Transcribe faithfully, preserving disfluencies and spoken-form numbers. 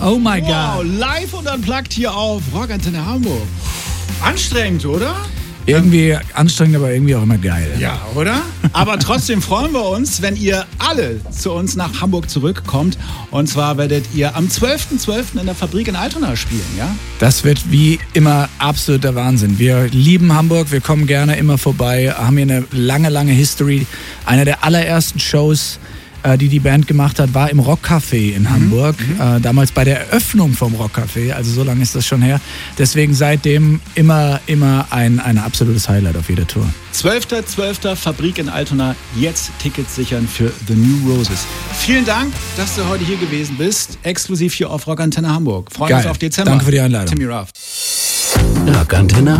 Oh my wow, God. Live und unplugged hier auf Rockantenne Hamburg. Anstrengend, oder? Irgendwie anstrengend, aber irgendwie auch immer geil. Ja, oder? Aber trotzdem freuen wir uns, wenn ihr alle zu uns nach Hamburg zurückkommt. Und zwar werdet ihr am zwölften zwölften in der Fabrik in Altona spielen, ja? Das wird wie immer absoluter Wahnsinn. Wir lieben Hamburg, wir kommen gerne immer vorbei, haben hier eine lange, lange History. Einer der allerersten Shows, die die Band gemacht hat, war im Rockcafé in Hamburg. Mhm. Äh, damals bei der Eröffnung vom Rockcafé, also so lange ist das schon her. Deswegen seitdem immer, immer ein, ein absolutes Highlight auf jeder Tour. zwölften zwölften Fabrik in Altona, jetzt Tickets sichern für The New Roses. Vielen Dank, dass du heute hier gewesen bist, exklusiv hier auf Rockantenne Hamburg. Freuen Geil. uns auf Dezember. Danke für die Einladung. Timmy Ruff. Rockantenne